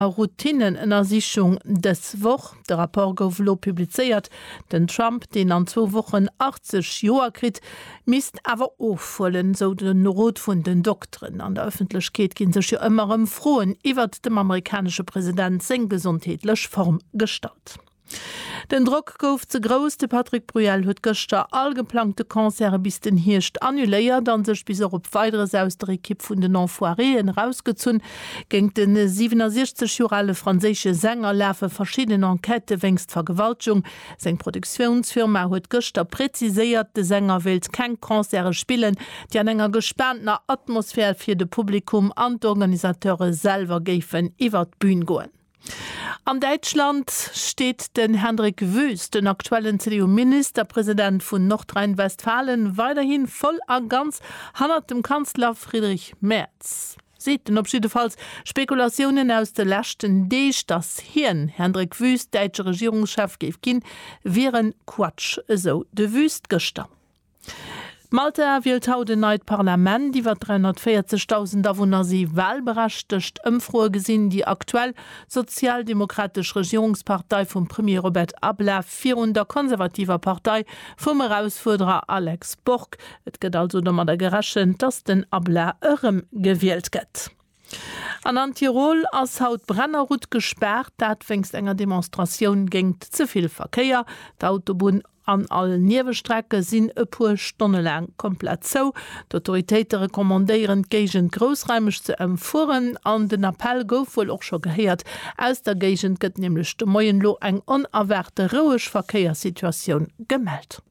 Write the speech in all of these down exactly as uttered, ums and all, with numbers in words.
Routinen in der Sichung des Woch. Der Rapport gouf lo publizeiert. Den Trump, den an zwei Wochen achtzig Joer krit, misst awer ofvollen so den Rot vun den Doktrin. An der Öffentlichkeit gin sech ja immer im Frohen iwwer dem amerikanische Präsident seng gesundheitlich Form gestalt. Den Druck gouf ze groß. De Patrick Bruyel huet gëster all geplante Konzere bis den Hirscht annuléiert, dann sech bis op weiteres aus der Equipe vun den Enfoireen rausgezun. Geng den siebenundsechzig Jahre franzésche Sänger läfe verschiedene Enquete wéngst Vergewaltung. Seng Produktionsfirma huet gëster preziséiert, de Sänger wild kein Konzere spielen, die an enger gespannter Atmosphäre fir de Publikum an d'Organisateure selber géifen iwwer d'Bün goen. Am Deutschland steht den Hendrik Wüst, den aktuellen C D U-Ministerpräsident von Nordrhein-Westfalen, weiterhin voll an ganz hanner dem Kanzler Friedrich Merz. Seht den Abschiedefalls Spekulationen aus der letzten Deeg, das Hirn Hendrik Wüst, deutsche Regierungschef Gefkin, wären Quatsch, so de Wüst gestern. Malta wählt heute neut Parlament, die war dreihundertvierzigtausend Davonner sie wahlberechtigt ëmfroe gesinn die aktuell sozialdemokratische Regierungspartei vom Premier Robert Abla vierhundert konservativer Partei vom Herausforderer Alex Borg. Et geht also nommer der gerechen, dass den Abla irrem gewählt gëtt. An an Tirol ass haut Brennerrut gesperrt, dat wéngst enger Demonstration géint zuviel Verkeier, d'Autobahn an allen Niewestrecke sinn e puer Stonne lang komplett zo. D'Autoritéite rekommandéieren Gegent grossräimeg ze empfuhren, an den Appell gouf wohl och schon gehéiert. Aus der Gegent gëtt nämlich de Moienlo eng onerwerte roueg Verkeierssituation gemeldt.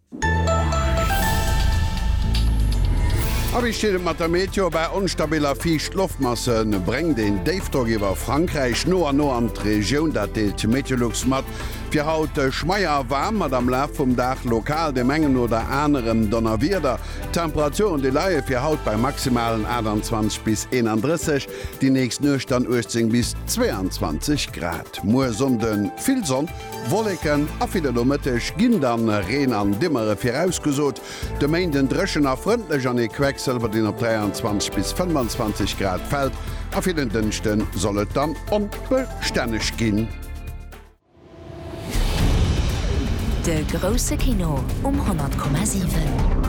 Aber ich stehe mat der Meteo bei unstabiler Viehstoffmassen breng den Dave iwwer Frankreich no an no an d Region dat deelt Meteorlux mat fir haut Schmeier warm mat am Laf vum Dach lokal de Mengen oder anderem Donnerwierder. Temperatur und de Laie fir haut bei maximalen achtundzwanzig bis einunddreißig, die nächst nøcht an achtzehn bis zweiundzwanzig Grad. Moersonden viel Sonn, Wollecken a filedomëttech ginn dann Reen an Dimmere firausgesot. De méint den Drëschen a frontndlech an e Quecksilber den op dreiundzwanzig bis fünfundzwanzig Grad fällt, a fir den Dünchten sollet dann onbestänneg ginn. De grosse Kino um hundert Komma sieben.